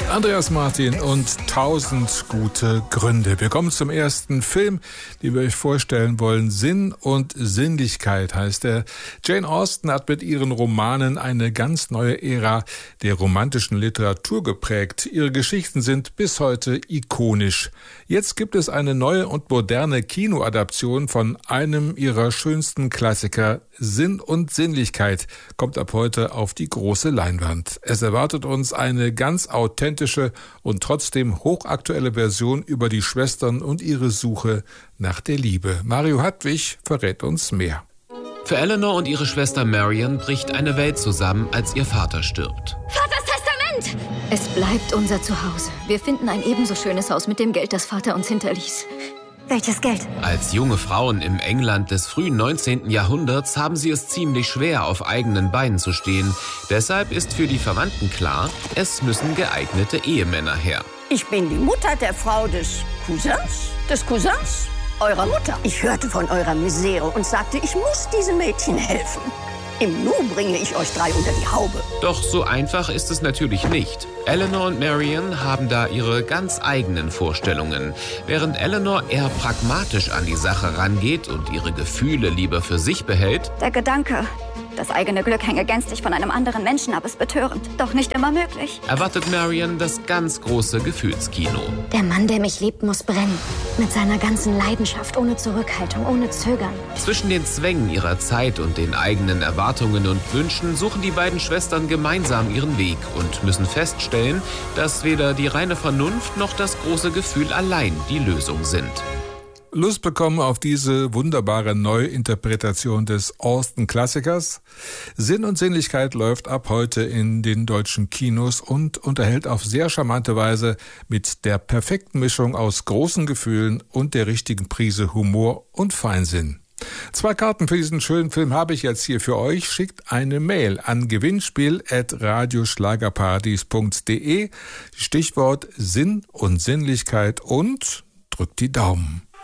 Andreas Martin und 1000 gute Gründe. Wir kommen zum ersten Film, den wir euch vorstellen wollen. Sinn und Sinnlichkeit heißt er. Jane Austen hat mit ihren Romanen eine ganz neue Ära der romantischen Literatur geprägt. Ihre Geschichten sind bis heute ikonisch. Jetzt gibt es eine neue und moderne Kinoadaption von einem ihrer schönsten Klassiker. Sinn und Sinnlichkeit kommt ab heute auf die große Leinwand. Es erwartet uns eine ganz authentische und trotzdem hochaktuelle Version über die Schwestern und ihre Suche nach der Liebe. Mario Hartwig verrät uns mehr. Für Eleanor und ihre Schwester Marion bricht eine Welt zusammen, als ihr Vater stirbt. Vaters Testament! Es bleibt unser Zuhause. Wir finden ein ebenso schönes Haus mit dem Geld, das Vater uns hinterließ. Welches Geld? Als junge Frauen im England des frühen 19. Jahrhunderts haben sie es ziemlich schwer, auf eigenen Beinen zu stehen. Deshalb ist für die Verwandten klar, es müssen geeignete Ehemänner her. Ich bin die Mutter der Frau des Cousins eurer Mutter. Ich hörte von eurer Misere und sagte, ich muss diesem Mädchen helfen. Im Nu bringe ich euch 3 unter die Haube. Doch so einfach ist es natürlich nicht. Eleanor und Marion haben da ihre ganz eigenen Vorstellungen. Während Eleanor eher pragmatisch an die Sache rangeht und ihre Gefühle lieber für sich behält, der Gedanke, das eigene Glück hänge gänzlich von einem anderen Menschen ab, ist betörend. Doch nicht immer möglich. Erwartet Marion das ganz große Gefühlskino. Der Mann, der mich liebt, muss brennen. Mit seiner ganzen Leidenschaft, ohne Zurückhaltung, ohne Zögern. Zwischen den Zwängen ihrer Zeit und den eigenen Erwartungen und Wünschen suchen die beiden Schwestern gemeinsam ihren Weg und müssen feststellen, dass weder die reine Vernunft noch das große Gefühl allein die Lösung sind. Lust bekommen auf diese wunderbare Neuinterpretation des Austen-Klassikers? Sinn und Sinnlichkeit läuft ab heute in den deutschen Kinos und unterhält auf sehr charmante Weise mit der perfekten Mischung aus großen Gefühlen und der richtigen Prise Humor und Feinsinn. 2 Karten für diesen schönen Film habe ich jetzt hier für euch. Schickt eine Mail an gewinnspiel@radioschlagerparadies.de. Stichwort Sinn und Sinnlichkeit und drückt die Daumen.